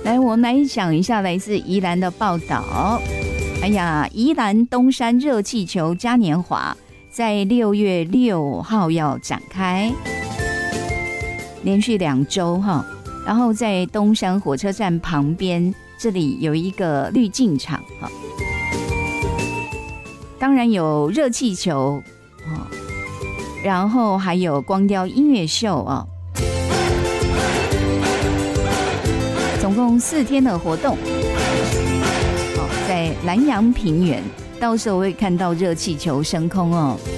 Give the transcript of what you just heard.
来，我们来讲一下来自宜兰的报道。哎呀，宜兰东山热气球嘉年华在6月6号要展开，连续2周哈。然后在东山火车站旁边，这里有一个滤镜场哈。当然有热气球然后还有光雕音乐秀总共4天的活动。在南洋平原，到时候会看到热气球升空